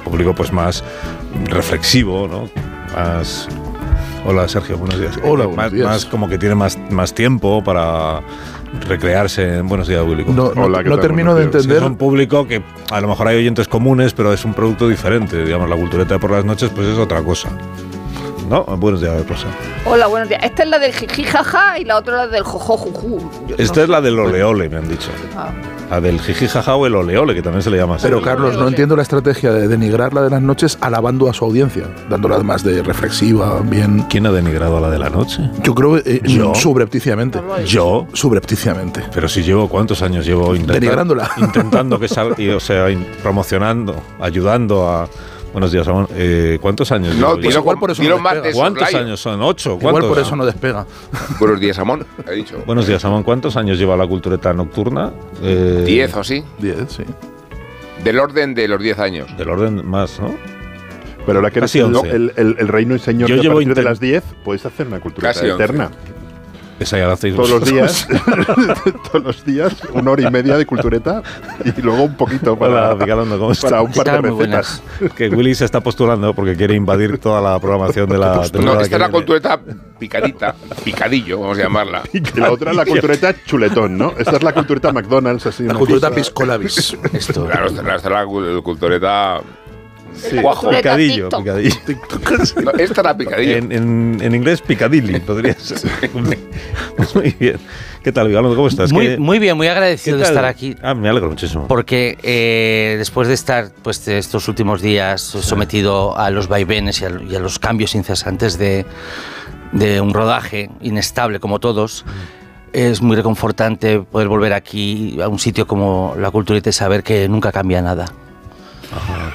público pues más reflexivo, ¿no? Más... Hola Sergio, buenos días. Hola, buenos días. Más como que tiene más tiempo para recrearse en Buenos Días, Willy. No termino de entender. Es un público que a lo mejor hay oyentes comunes, pero es un producto diferente. Digamos, la cultureta de por las noches pues es otra cosa. ¿No? Buenos días, Rosa. Hola, buenos días. Esta es la del jiji jaja y la otra la del jojo juju. Esta es la del oleole, me han dicho. La del jiji jaja o el oleole, que también se le llama así. Pero Carlos, no entiendo la estrategia de denigrar la de las noches alabando a su audiencia, dándola más de reflexiva, bien. ¿Quién ha denigrado a la de la noche? Yo creo ¿Yo? Subrepticiamente. ¿Yo? Subrepticiamente. Pero si ¿cuántos años llevo denigrándola? Intentando que salga, o sea, promocionando, ayudando a... Buenos días, Ramón. ¿Cuántos años? No, igual por eso no despega. ¿Cuántos años son? 8. Igual por eso no despega. Buenos días, Ramón, he dicho. Buenos días, Ramón. ¿Cuántos años lleva la cultureta nocturna? 10 o así. 10, sí. Del orden de los 10 años. Del orden más, ¿no? Pero la que eres el reino y señor de a partir de las 10, puedes hacer una cultureta eterna. Esa ya la hacéis todos los días. Todos los días, 1 hora y media de cultureta y luego un poquito para un par de recetas. Que Willy se está postulando porque quiere invadir toda la programación de la... No, esta es la cultureta picadillo, vamos a llamarla. Y la otra es la cultureta chuletón, ¿no? Esta es la cultureta McDonald's, así. La cultureta piscolabis. Claro, esta es la cultureta... Sí, picadillo. No, esta era picadillo. En inglés, picadilly, podría ser. Muy bien. ¿Qué tal, Vigalondo? ¿Cómo estás? Muy bien, muy agradecido de estar aquí. Me alegro muchísimo. Porque después de estar pues, estos últimos días sometido a los vaivenes y a los cambios incesantes de un rodaje inestable como todos, es muy reconfortante poder volver aquí a un sitio como la Cultureta y saber que nunca cambia nada. Ajá.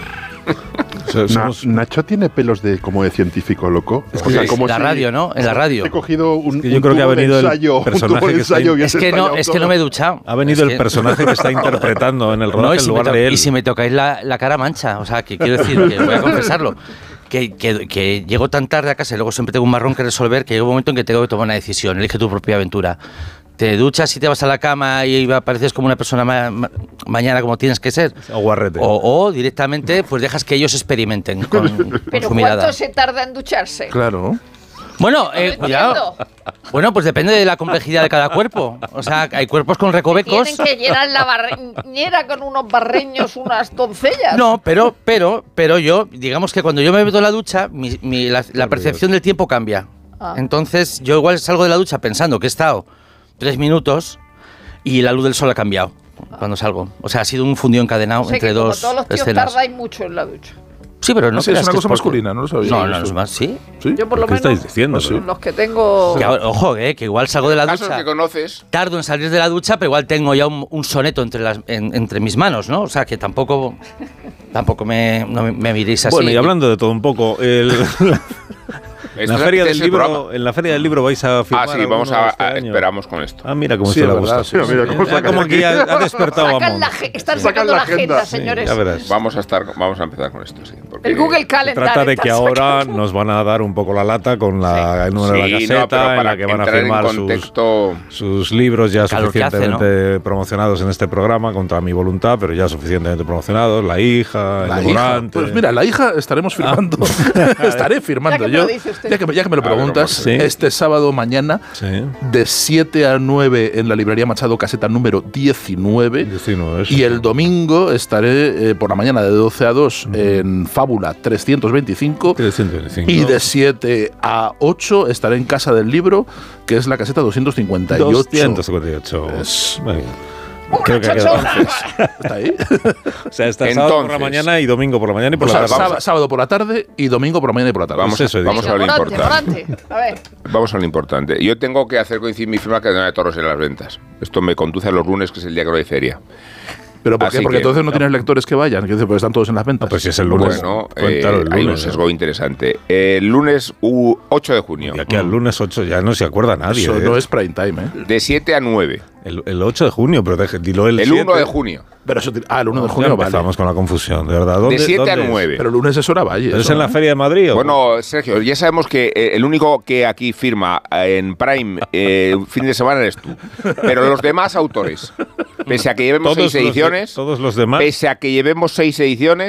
Nacho tiene pelos como de científico loco. O sea, como la radio, ¿no? En la radio. He cogido un yo creo que ha venido ensayo, el personaje es que no me he duchado. Ha venido el personaje que está interpretando en el rodaje en lugar de él. Y si me tocáis la cara mancha, o sea, que quiero decir, que voy a confesarlo. Que llego tan tarde a casa y luego siempre tengo un marrón que resolver que llega un momento en que tengo que tomar una decisión. Elige tu propia aventura. Te duchas y te vas a la cama y apareces como una persona mañana como tienes que ser. O directamente pues dejas que ellos experimenten con su mirada. ¿Cuánto se tarda en ducharse? Claro. Bueno, cuidado. Bueno, pues depende de la complejidad de cada cuerpo. O sea, hay cuerpos con recovecos. Tienen que llenar la bañera con unos barreños, unas doncellas. No, pero yo, digamos que cuando yo me meto en la ducha, la percepción del tiempo cambia. Entonces, yo igual salgo de la ducha pensando que he estado 3 minutos y la luz del sol ha cambiado cuando salgo. O sea, ha sido un fundido encadenado entre dos escenas. Todos los tíos tardáis mucho en la ducha. Sí, pero no es una cosa masculina, no lo sabía. No, es más, ¿sí? Yo por lo menos, estáis diciendo? Los que tengo... Ojo, que igual salgo de la ducha. Que conoces. Tardo en salir de la ducha, pero igual tengo ya un soneto entre mis manos, ¿no? O sea, que tampoco me miréis así. Bueno, y hablando de todo un poco, en la feria del libro vais a firmar. Sí, esperamos con esto. Mira cómo se la gusta. Como aquí ha despertado a Mon. Están sacando la agenda, señores. Ya verás. Vamos a empezar con esto, sí. El Google Calendar. Se trata de que ahora nos van a dar un poco la lata con el número de la caseta, en la que van a firmar sus libros ya suficientemente promocionados en este programa, contra mi voluntad, pero ya suficientemente promocionados. La hija, el volante. Pues mira, la hija estaremos firmando. Estaré firmando yo. Ya que me lo preguntas, este sábado mañana, de 7 a 9 en la librería Machado, caseta número 19. Y el domingo estaré por la mañana de 12 a 2 en Fábula 325. Y de 7 a 8 estaré en Casa del Libro, que es la caseta 258. 258. Muy bien. Creo que ha quedado. ¿Está ahí? O sea, está sábado por la mañana y domingo por la mañana y por la tarde. Sábado por la tarde y domingo por la mañana y por la tarde. Vamos a lo importante. Vamos a lo importante. Yo tengo que hacer coincidir mi firma que de Toros en las ventas. Esto me conduce a los lunes, que es el día que no hay feria. ¿Pero por qué? Porque entonces no tienes lectores que vayan, porque están todos en las ventas. Pues si es el lunes. Bueno, hay un sesgo interesante. El lunes 8 de junio. Y aquí al lunes 8 ya no se acuerda nadie. Eso no es prime time, De 7 a 9. El 8 de junio, pero dilo el 1 de junio. Pero eso, el 1 de junio, vale. Estamos con la confusión, de verdad. De 7 a 9. Pero el lunes es hora Valle. ¿Es en la Feria de Madrid? Bueno, Sergio, ya sabemos que el único que aquí firma en Prime fin de semana eres tú. Pero los demás autores, pese a que llevemos 6 ediciones, todos los demás, pese a que llevemos 6 ediciones,